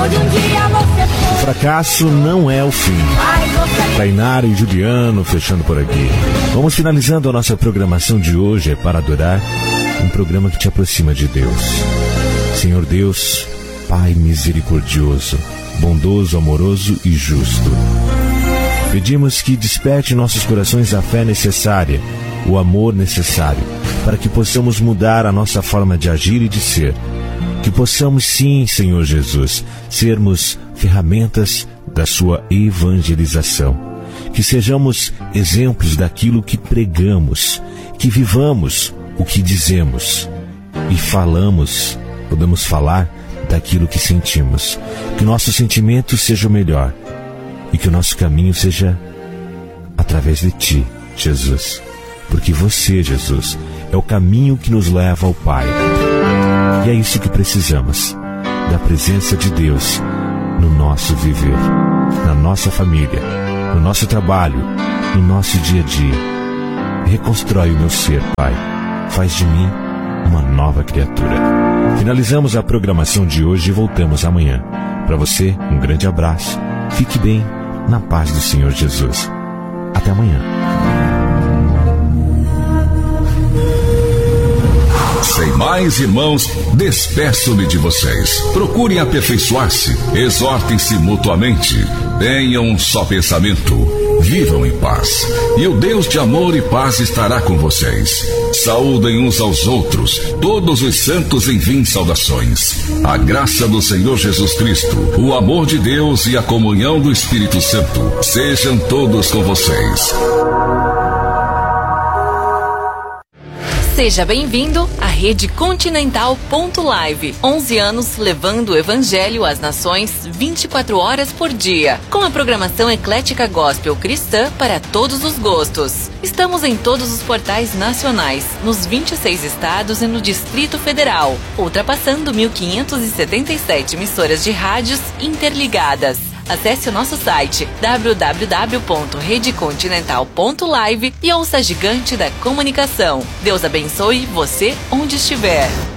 O fracasso não é o fim. Tainara e Juliano fechando por aqui. Vamos finalizando a nossa programação de hoje para adorar, um programa que te aproxima de Deus. Senhor Deus, Pai misericordioso, bondoso, amoroso e justo, pedimos que desperte em nossos corações a fé necessária, o amor necessário, para que possamos mudar a nossa forma de agir e de ser. Que possamos sim, Senhor Jesus, sermos ferramentas da sua evangelização. Que sejamos exemplos daquilo que pregamos, que vivamos o que dizemos e podemos falar daquilo que sentimos. Que o nosso sentimento seja o melhor e que o nosso caminho seja através de Ti, Jesus. Porque você, Jesus, é o caminho que nos leva ao Pai. E é isso que precisamos, da presença de Deus no nosso viver, na nossa família, no nosso trabalho, no nosso dia a dia. Reconstrói o meu ser, Pai. Faz de mim uma nova criatura. Finalizamos a programação de hoje e voltamos amanhã. Para você, um grande abraço. Fique bem, na paz do Senhor Jesus. Até amanhã. Sem mais, irmãos, despeço-me de vocês. Procurem aperfeiçoar-se, exortem-se mutuamente, tenham um só pensamento, vivam em paz. E o Deus de amor e paz estará com vocês. Saúdem uns aos outros, todos os santos enviem saudações. A graça do Senhor Jesus Cristo, o amor de Deus e a comunhão do Espírito Santo sejam todos com vocês. Seja bem-vindo à Rede Continental.live. 11 anos levando o Evangelho às nações 24 horas por dia. Com a programação eclética gospel cristã para todos os gostos. Estamos em todos os portais nacionais, nos 26 estados e no Distrito Federal, ultrapassando 1.577 emissoras de rádios interligadas. Acesse o nosso site www.redecontinental.live e ouça a gigante da comunicação. Deus abençoe você onde estiver.